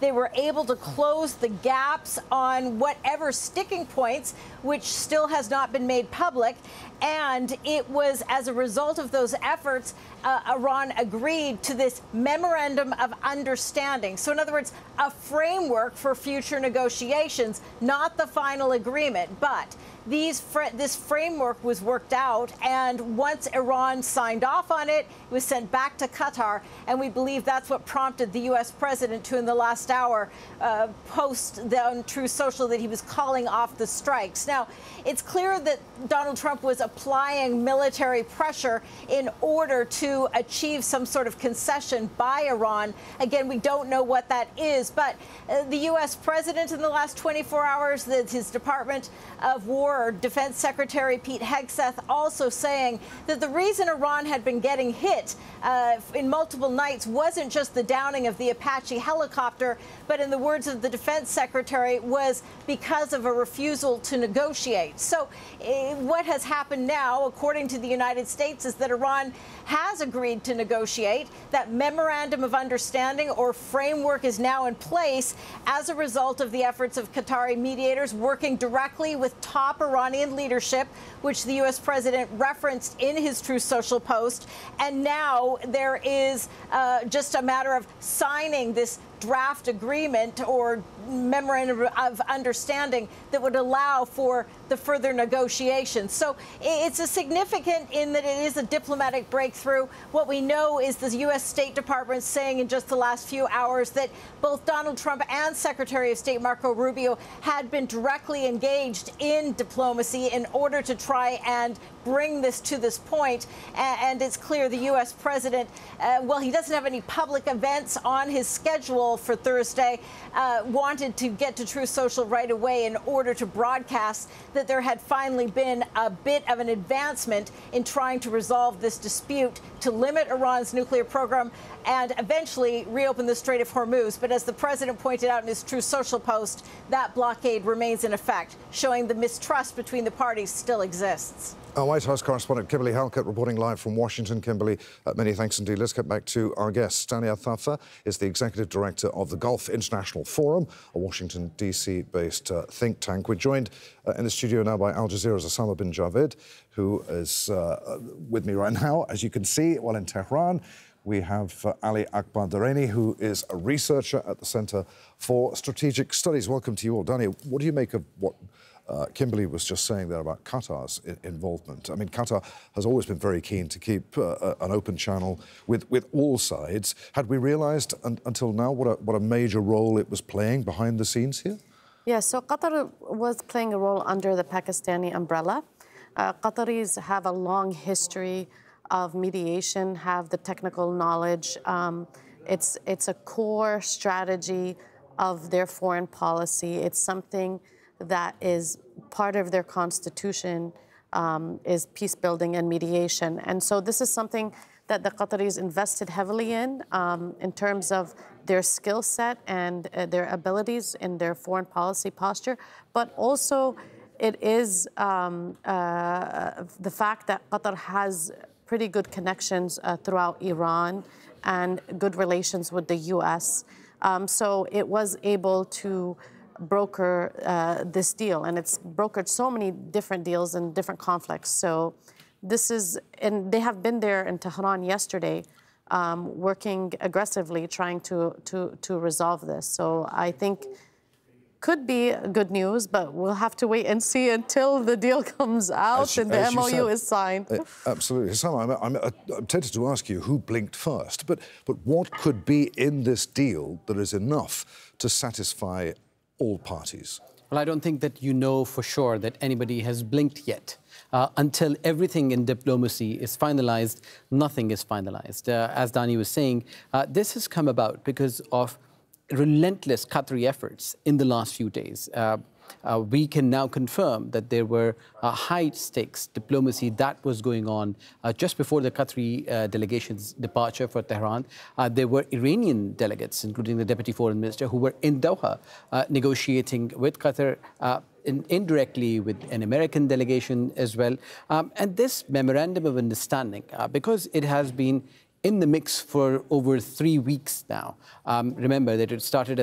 They were able to close the gaps on whatever sticking points, which still has not been made public. And it was as a result of those efforts, Iran agreed to this memorandum of understanding. So in other words, a framework for future negotiations, not the final agreement, but this framework was worked out, and once Iran signed off on it, it was sent back to Qatar, and we believe that's what prompted the U.S. president to, in the last hour, post on Truth Social that he was calling off the strikes. Now, it's clear that Donald Trump was applying military pressure in order to achieve some sort of concession by Iran. Again, we don't know what that is, but the U.S. president in the last 24 hours, his Department of War, Defense Secretary Pete Hegseth, also saying that the reason Iran had been getting hit in multiple nights wasn't just the downing of the Apache helicopter, but in the words of the Defense Secretary, was because of a refusal to negotiate. So what has happened now, according to the United States, is that Iran has agreed to negotiate. That memorandum of understanding or framework is now in place as a result of the efforts of Qatari mediators working directly with top Iranian leadership, which the U.S. president referenced in his Truth Social post. And now there is just a matter of signing this draft agreement or memorandum of understanding that would allow for the further negotiations. So it's a significant in that it is a diplomatic breakthrough. What we know is the U.S. State Department saying in just the last few hours that both Donald Trump and Secretary of State Marco Rubio had been directly engaged in diplomacy in order to try and bring this to this point. And it's clear the U.S. president, well, he doesn't have any public events on his schedule for Thursday, wanted to get to Truth Social right away in order to broadcast that there had finally been a bit of an advancement in trying to resolve this dispute, to limit Iran's nuclear program and eventually reopen the Strait of Hormuz. But as the president pointed out in his Truth Social post, that blockade remains in effect, showing the mistrust between the parties still exists. Our White House correspondent Kimberly Halkett reporting live from Washington. Kimberly, many thanks indeed. Let's get back to our guest. Stania Thafar is the executive director of the Gulf International Forum, a Washington, D.C.-based think tank. We're joined in the studio now by Al Jazeera's Osama bin Javed, who is with me right now, as you can see, while in Tehran. We have Ali Akbar Dareni, who is a researcher at the Center for Strategic Studies. Welcome to you all. Dani, what do you make of what Kimberly was just saying there about Qatar's involvement? I mean, Qatar has always been very keen to keep an open channel with all sides. Had we realised until now what a major role it was playing behind the scenes here? Yeah, so Qatar was playing a role under the Pakistani umbrella. Qataris have a long history of mediation, have the technical knowledge. It's a core strategy of their foreign policy. It's something that is part of their constitution, is peace building and mediation. And so this is something that the Qataris invested heavily in terms of their skill set and their abilities in their foreign policy posture, but also it is the fact that Qatar has pretty good connections throughout Iran and good relations with the U.S. So it was able to broker this deal, and it's brokered so many different deals and different conflicts. So this is, and they have been there in Tehran yesterday, working aggressively, trying to resolve this. So I think could be good news, but we'll have to wait and see until the deal comes out and the MOU is signed. Absolutely. Osama, I'm tempted to ask you who blinked first, but what could be in this deal that is enough to satisfy all parties? Well, I don't think that you know for sure that anybody has blinked yet. Until everything in diplomacy is finalized, nothing is finalized. As Dani was saying, this has come about because of relentless Qatari efforts in the last few days. We can now confirm that there were high-stakes diplomacy that was going on just before the Qatari delegation's departure for Tehran. There were Iranian delegates, including the Deputy Foreign Minister, who were in Doha negotiating with Qatar, indirectly with an American delegation as well. And this memorandum of understanding, because it has been in the mix for over 3 weeks now. Remember that it started